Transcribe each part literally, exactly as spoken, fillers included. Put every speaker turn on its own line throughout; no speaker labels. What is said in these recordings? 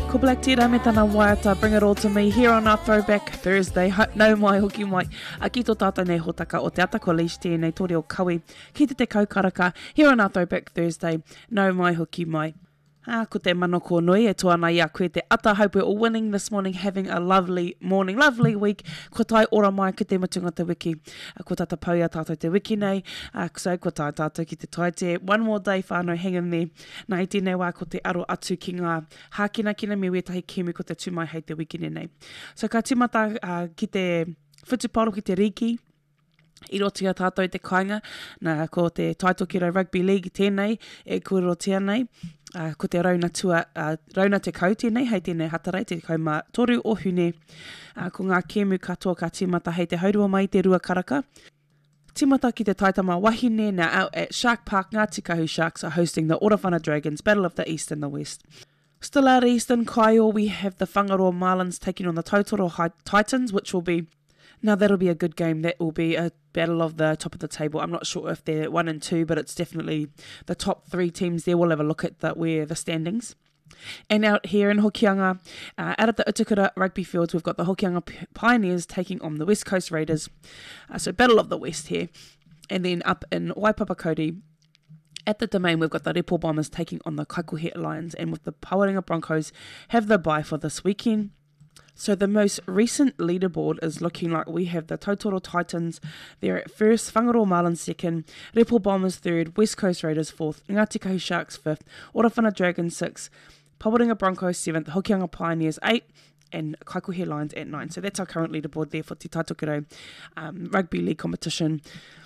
Ko Black Tira me tana waiata, bring it all to me here on our Throwback Thursday. Nau mai hoki mai, a ki tō tātou nei hotaka o te ata kolēs tēnei tōre o kawi, ki te te kaukaraka, here on our Throwback Thursday. Nau mai hoki mai. Ah, ko te manoko nui e toana ia koe te ata. Hope we're all winning this morning, having a lovely morning, lovely week. Ko tai ora mai ki te mutunga te wiki. Uh, ko tata pauia tātou te wiki nei. Uh, so ko tai tātou ki te tai te. One more day whānau hang in there. Nā i tēnei wā ko te aro atu ki ngā hākina kina me wetahi kimu ko te tūmai hei te wiki nei. So ka timata uh, ki te whutuparo ki te riki. I rotia tātou te kainga, nā ko te Taitokiro Rugby League tēnei, e kuro tēnei, uh, ko te rauna tua, uh, rauna te kau tēnei, hei tēnei hatarai, te kauma toru o hune, uh, ko ngā kēmu katoa ka timata hei te haurua mai te rua karaka. Timata ki te taitama wahine, now out at Shark Park, Ngā Tikahu Sharks are hosting the Orowhana Dragons, Battle of the East and the West. Still at Eastern Kaio, we have the Whangaroa Marlins taking on the Totoro Titans, which will be Now, that'll be a good game. That will be a battle of the top of the table. I'm not sure if they're one and two, but it's definitely the top three teams there. We'll have a look at the, where the standings. And out here in Hokianga, uh, out at the Utukura rugby fields, we've got the Hokianga Pioneers taking on the West Coast Raiders. Uh, so, Battle of the West here. And then up in Waipapakoti, at the Domain, we've got the Repo Bombers taking on the Kaikohe Lions. And with the Pawarenga Broncos have the bye for this weekend. So the most recent leaderboard is looking like we have the Totoro Titans, they're at first, Whangaroa Marlins second, Repo Bombers third, West Coast Raiders fourth, Ngā Tikahu Sharks fifth, Orowhana Dragons sixth, Pawarenga Broncos seventh, Hokianga Pioneers eighth, and Kaikohe Lions at nine. So that's our current leaderboard there for Te Taitokiro um, Rugby League competition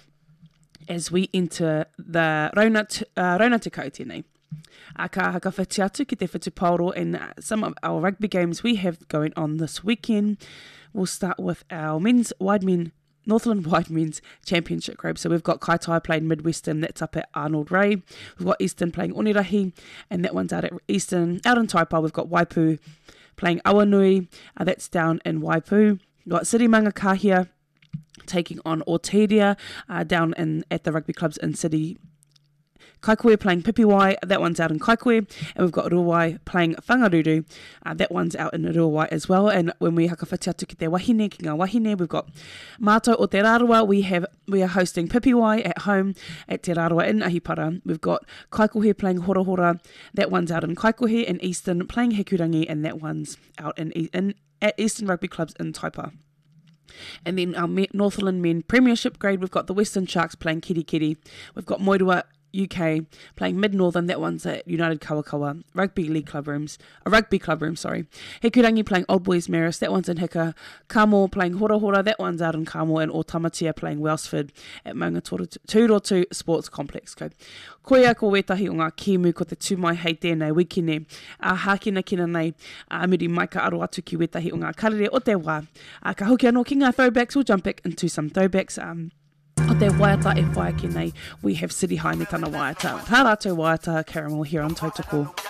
as we enter the Rauna, uh, Rauna Te Kau tēnei. A ka haka whati atu ki te whatupauro, and uh, some of our rugby games we have going on this weekend. We'll start with our men's wide men, Northland Wide Men's Championship group. So we've got Kaitai playing Midwestern, that's up at Arnold Ray. We've got Eastern playing Onirahi, and that one's out at Eastern. Out in Taipa, we've got Waipu playing Awanui, uh, that's down in Waipu. We've got City Mangakahia taking on Ortedia, uh, down in at the rugby clubs in City. Kaikohe playing Pipiwai, that one's out in Kaikohe, and we've got Ruawai playing Whangaruru, uh, that one's out in Ruawai as well. And when we hakawhati atu ki te wahine, ki ngā wahine, we've got Mātou o Te Rārua, we have we are hosting Pipiwai at home at Te Rārua in Ahipara. We've got Kaikohe playing Horahora, that one's out in Kaikohe, and Eastern playing Hekurangi, and that one's out in, in at Eastern Rugby Clubs in Taipa. And then our Northland Men Premiership grade, we've got the Western Sharks playing Kirikiri, we've got Moirua U K playing Mid-Northern, that one's at United Kawakawa, Rugby League Club Rooms, a Rugby Club Room, sorry. Hekurangi playing Old Boys Maris, that one's in Hika. Kamo playing Horahora, that one's out in Kamo, and Otamatia playing Wellsford at Maunga Tūrotu Sports Complex. Ko Koia ko wetahi o ngā kimu ko te tūmai hei tēnei wiki ne, a hākina kina nei, a muri mai ka aro atu ki wetahi o ngā karere o te wā. A ka hoki anō ki ngā throwbacks, we'll jump back into some throwbacks. Um, O te waiata e whai ki nei, we have City High me tana waiata. Tā rātou waiata, Caramel here on Tautoko.